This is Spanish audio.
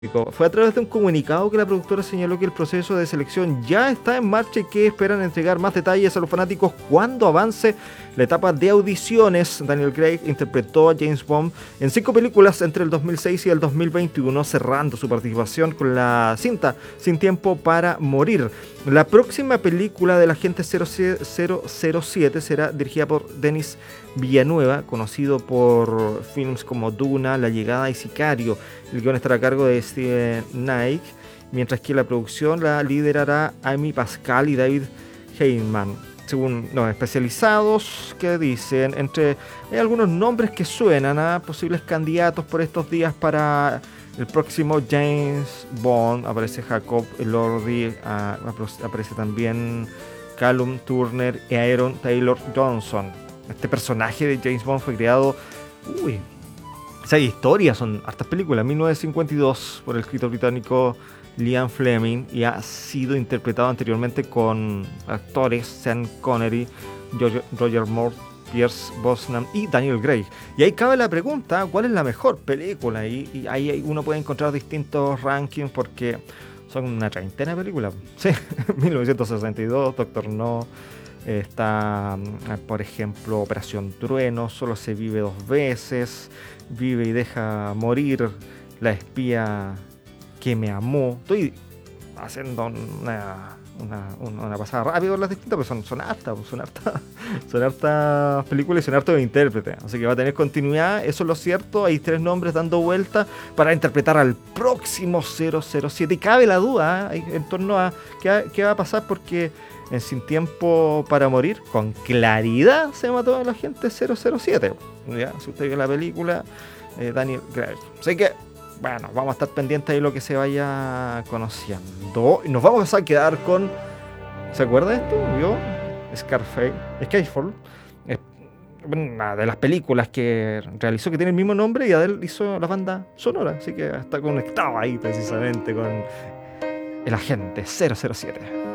Fue a través de un comunicado que la productora señaló que el proceso de selección ya está en marcha y que esperan entregar más detalles a los fanáticos cuando avance la etapa de audiciones. Daniel Craig interpretó a James Bond en 5 películas entre el 2006 y el 2021, cerrando su participación con la cinta Sin Tiempo para Morir. La próxima película del agente 007 será dirigida por Denis Villanueva, conocido por films como Duna, La Llegada y Sicario. El guion estará a cargo de Steven Knight, mientras que la producción la liderará Amy Pascal y David Heyman. Según los especializados que dicen, hay algunos nombres que suenan a posibles candidatos por estos días para el próximo James Bond. Aparece Jacob Elordi, aparece también Callum Turner y Aaron Taylor Johnson. Este personaje de James Bond fue creado... Esa historia, son hartas películas, 1952 por el escritor británico Ian Fleming, y ha sido interpretado anteriormente con actores Sean Connery, Roger Moore, Pierce Brosnan y Daniel Craig. Y ahí cabe la pregunta, ¿cuál es la mejor película? Y ahí uno puede encontrar distintos rankings porque son una treintena de películas. Sí, 1962, Doctor No, está, por ejemplo, Operación Trueno, Solo se vive dos veces, Vive y deja morir, La espía que me amó. Estoy haciendo una pasada rápido por las distintas, pero son hartas películas y son hartos intérpretes. Así que va a tener continuidad, eso es lo cierto. Hay 3 nombres dando vuelta para interpretar al próximo 007. Y cabe la duda en torno a qué va a pasar, porque en Sin Tiempo para Morir, con claridad se mató a la gente 007. ¿Ya? Si usted vio la película, Daniel Craig. Así que, bueno, vamos a estar pendientes de lo que se vaya conociendo. Y nos vamos a quedar con... ¿Se acuerda de esto? ¿Vio? Skyfall. Es una de las películas que realizó, que tiene el mismo nombre, y Adele hizo la banda sonora. Así que está conectado ahí precisamente con el agente 007.